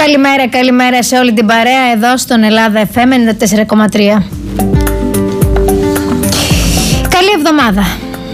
Καλημέρα σε όλη την παρέα εδώ στον Ελλάδα FM 94,3. Καλή εβδομάδα.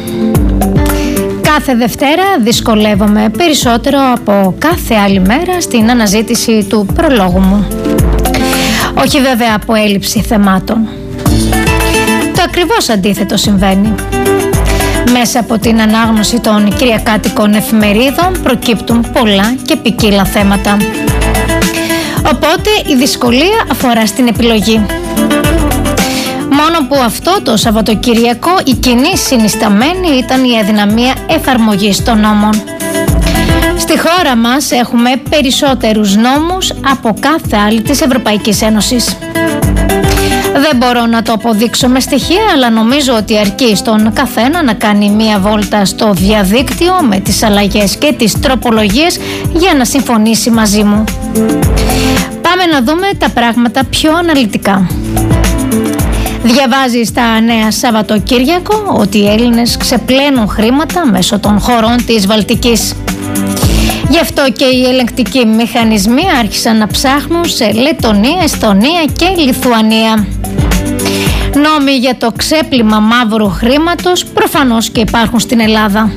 Κάθε Δευτέρα δυσκολεύομαι περισσότερο από κάθε άλλη μέρα στην αναζήτηση του προλόγου μου. Όχι βέβαια από έλλειψη θεμάτων. Το ακριβώς αντίθετο συμβαίνει. Μέσα από την ανάγνωση των κυριακάτικων εφημερίδων προκύπτουν πολλά και ποικίλα θέματα. Οπότε η δυσκολία αφορά στην επιλογή. Μόνο που αυτό το Σαββατοκυριακό η κοινή συνισταμένη ήταν η αδυναμία εφαρμογής των νόμων. Στη χώρα μας έχουμε περισσότερους νόμους από κάθε άλλη της Ευρωπαϊκής Ένωσης. Δεν μπορώ να το αποδείξω με στοιχεία, αλλά νομίζω ότι αρκεί στον καθένα να κάνει μία βόλτα στο διαδίκτυο με τις αλλαγές και τις τροπολογίες για να συμφωνήσει μαζί μου. Πάμε να δούμε τα πράγματα πιο αναλυτικά. Διαβάζει στα Νέα Σαββατοκύριακο ότι οι Έλληνες ξεπλένουν χρήματα μέσω των χωρών της Βαλτικής. Γι' αυτό και οι ελεγκτικοί μηχανισμοί άρχισαν να ψάχνουν σε Λεττονία, Εσθονία και Λιθουανία. Νόμοι για το ξέπλυμα μαύρου χρήματος προφανώς και υπάρχουν στην Ελλάδα.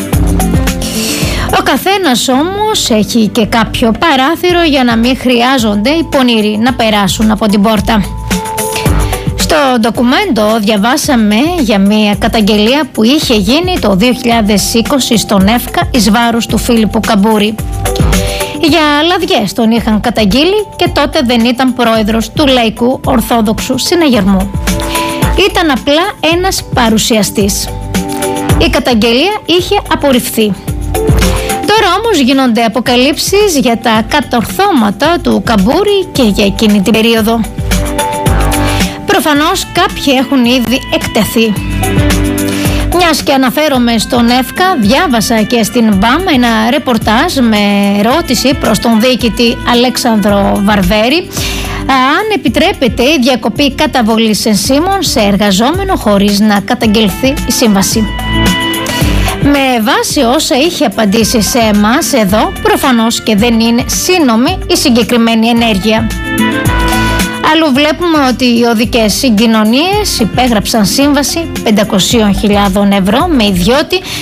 Ο καθένας όμως έχει και κάποιο παράθυρο για να μην χρειάζονται οι πονηροί να περάσουν από την πόρτα. Στο ντοκουμέντο διαβάσαμε για μια καταγγελία που είχε γίνει το 2020 στον ΕΦΚΑ εις βάρος του Φίλιππου Καμπούρη. Για λαδιές τον είχαν καταγγείλει και τότε δεν ήταν πρόεδρος του Λαϊκού Ορθόδοξου Συναγερμού. Ήταν απλά ένας παρουσιαστής. Η καταγγελία είχε απορριφθεί. Τώρα όμως γίνονται αποκαλύψεις για τα κατορθώματα του Καμπούρη και για εκείνη την περίοδο. Προφανώς κάποιοι έχουν ήδη εκτεθεί. Μιας και αναφέρομαι στον ΕΦΚΑ, διάβασα και στην ΜΠΑΜ ένα ρεπορτάζ με ερώτηση προς τον διοικητή Αλέξανδρο Βαρβέρη αν επιτρέπεται η διακοπή καταβολής ενσύμων σε εργαζόμενο χωρίς να καταγγελθεί η σύμβαση. Με βάση όσα είχε απαντήσει σε εμάς εδώ, προφανώς και δεν είναι σύνομη η συγκεκριμένη ενέργεια. Αλλού βλέπουμε ότι οι οδικές συγκοινωνίες υπέγραψαν σύμβαση 500.000 ευρώ με ιδιώτη